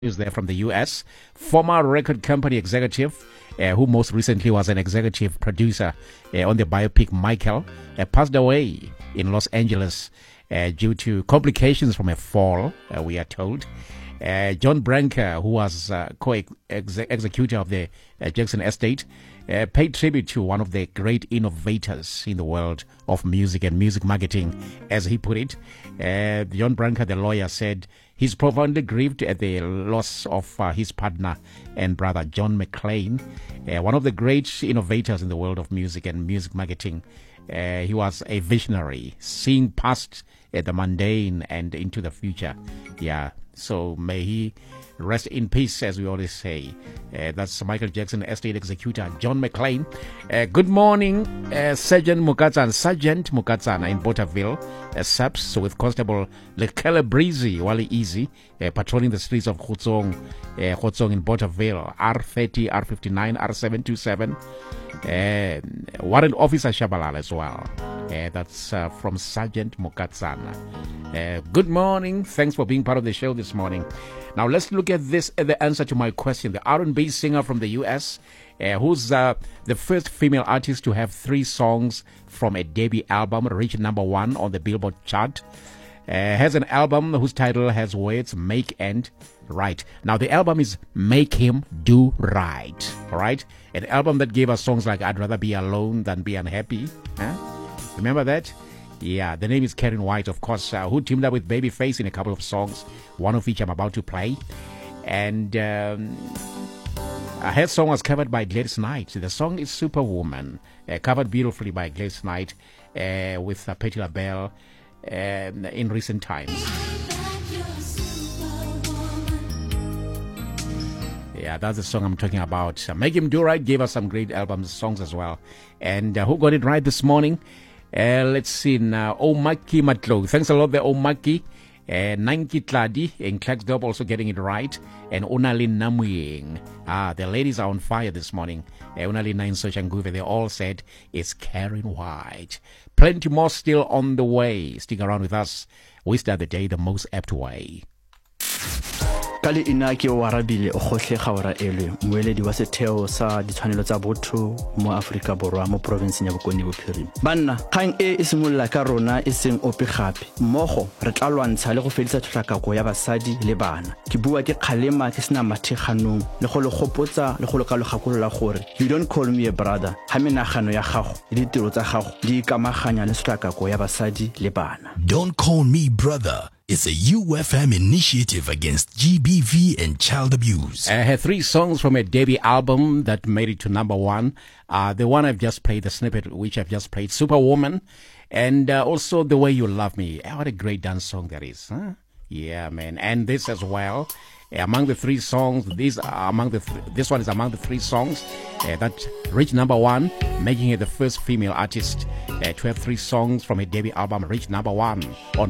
is there from the US, former record company executive, who most recently was an executive producer on the biopic Michael, passed away in Los Angeles due to complications from a fall, we are told. John Branca, who was co-executor of the Jackson Estate, paid tribute to one of the great innovators in the world of music and music marketing, as he put it. John Branca, the lawyer, said he's profoundly grieved at the loss of his partner and brother, John McClain, one of the great innovators in the world of music and music marketing. He was a visionary, seeing past the mundane and into the future. Yeah, so may he rest in peace, as we always say. That's Michael Jackson Estate Executor John McClain. Good morning, Sergeant Mukatsana in Botterville, SAPS, with Constable Lekele Breezy, Wally Easy, patrolling the streets of Khutsong in Botterville, R30, R59, R727. Warrant Officer Shabalala as well. That's from Sergeant Mukatsana. Good morning. Thanks for being part of the show this morning. Now let's look at this, the answer to my question. The R&B singer from the US, who's the first female artist to have 3 songs from a debut album reach #1 on the Billboard chart, has an album whose title has words make and right. Now the album is Make Him Do Right. All right, an album that gave us songs like I'd Rather Be Alone Than Be Unhappy. Remember that? Yeah, the name is Karen White, of course, who teamed up with Babyface in a couple of songs, one of which I'm about to play. And her song was covered by Gladys Knight. The song is Superwoman, covered beautifully by Gladys Knight with Patti LaBelle in recent times. Yeah, that's the song I'm talking about. Make Him Do Right gave us some great album songs as well. And who got it right this morning? Let's see now. Omaki Matlo. Thanks a lot there, Omaki. Nanki Tladi in Clarksdorp also getting it right. And Onalin Namuying. The ladies are on fire this morning. Onalin and Sochanguve, they all said it's Karen White. Plenty more still on the way. Stick around with us. We start the day the most apt way. Kali inaki o arabile o gohle gaora elwe moeledi wa setheo sa ditshwanelo tsa botho mo Afrika Borwa mo province ya Bokone Bophirima. Banna kgang e simolla ka rona e seng ope gape mmogo re tla lwantsha le go fedisa tlhakako ya basadi le bana. Ke bua ke kgalema ke sena matheganong le go le gopotsa le go le ka lo gakolola gore you don't call me a brother ha menagano ya gago le ditiro tsa gago di ikamaganya le tlhakako ya basadi le bana. Don't call me brother. It's a UFM initiative against GBV and child abuse. Her 3 songs from a debut album that made it to #1. The one I've just played, the snippet which I've just played, Superwoman, and also The Way You Love Me. What a great dance song that is. Huh? Yeah, man. And this as well. Among the 3 songs, this one is among the 3 songs that reached #1, making her the first female artist to have 3 songs from a debut album reach #1 on